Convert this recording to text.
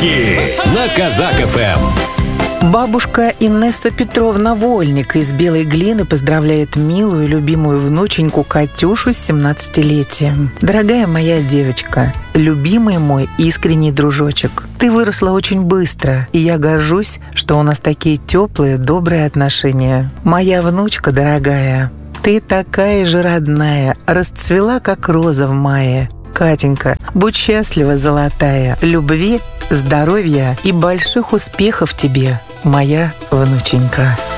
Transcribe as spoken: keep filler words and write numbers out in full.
Подарки на Казак эф эм. Бабушка Инесса Петровна Вольник из Белой Глины поздравляет милую, любимую внученьку Катюшу с семнадцатилетием. Дорогая моя девочка, любимый мой искренний дружочек, ты выросла очень быстро, и я горжусь, что у нас такие теплые, добрые отношения. Моя внучка дорогая, ты такая же родная, расцвела, как роза в мае. Катенька, будь счастлива, золотая, любви, здоровья и больших успехов тебе, моя внученька.